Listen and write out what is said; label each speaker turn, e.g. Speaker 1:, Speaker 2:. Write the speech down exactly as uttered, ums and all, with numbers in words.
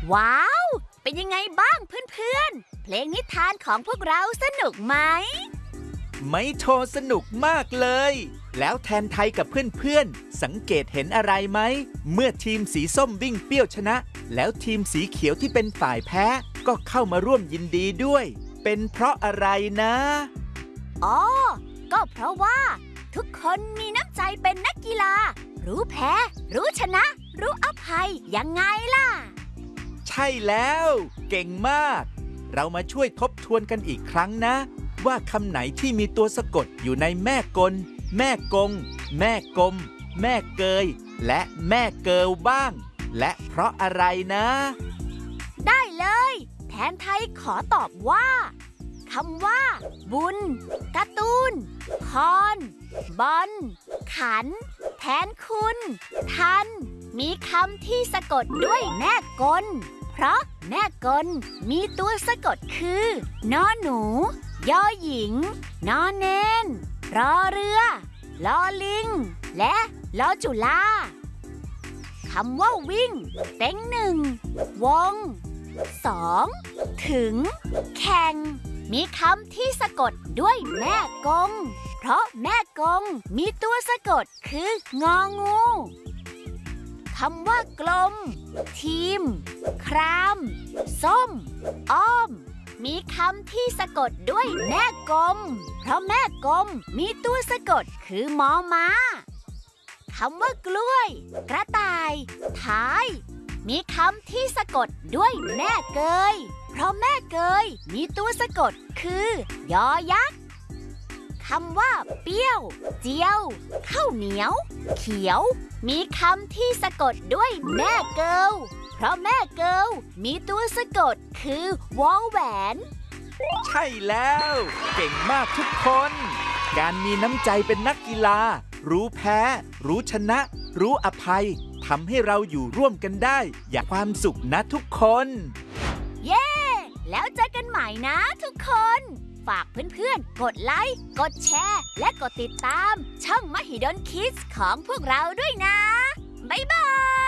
Speaker 1: ว้าวเป็นยังไงบ้างเพื่อนๆเพลงนิทานของพวกเราสนุกไหม
Speaker 2: ไมโทรสนุกมากเลยแล้วแทนไทยกับเพื่อนๆสังเกตเห็นอะไรไหมเมื่อทีมสีส้มวิ่งเปี้ยวชนะแล้วทีมสีเขียวที่เป็นฝ่ายแพ้ก็เข้ามาร่วมยินดีด้วยเป็นเพราะอะไรนะ
Speaker 1: อ๋อก็เพราะว่าทุกคนมีน้ำใจเป็นนักกีฬารู้แพ้รู้ชนะรู้อภัยยังไงล่ะ
Speaker 2: ใช่แล้วเก่งมากเรามาช่วยทบทวนกันอีกครั้งนะว่าคำไหนที่มีตัวสะกดอยู่ในแม่กลแม่กงแม่กลมแม่เกยและแม่เกิลบ้างและเพราะอะไรนะ
Speaker 1: ได้เลยแทนไทยขอตอบว่าคำว่าบุญการ์ตูนพรบอลขันแทนคุณทันมีคำที่สะกดด้วยแม่กลเพราะแม่กลมีตัวสะกดคือนอหนูยอหญิงนอเนนรอเรือลอลิงและลอจุฬาคำว่าวิ่งเต็งหนึ่งวงสองถึงแข่งมีคำที่สะกดด้วยแม่กงเพราะแม่กงมีตัวสะกดคืององูคำว่ากลมทีมครามส้มอ้อมมีคำที่สะกดด้วยแม่กลมเพราะแม่กลมมีตัวสะกดคือมอม้าคำว่ากล้วยกระต่ายท้ายมีคำที่สะกดด้วยแม่เกยเพราะแม่เกยมีตัวสะกดคือยอยักษ์คำว่าเปรี้ยวเจียวข้าวเหนียวเขียวมีคำที่สะกดด้วยแม่เกิลเพราะแม่เกิลมีตัวสะกดคือวอแหวน
Speaker 2: ใช่แล้วเก่งมากทุกคนการมีน้ำใจเป็นนักกีฬารู้แพ้รู้ชนะรู้อภัยทำให้เราอยู่ร่วมกันได้อย่างความสุขนะทุกคน
Speaker 1: เย้แล้วเจอกันใหม่นะทุกคนฝากเพื่อนๆกดไลค์กดแชร์และกดติดตามช่องมหิดลคิดส์ของพวกเราด้วยนะบ๊ายบาย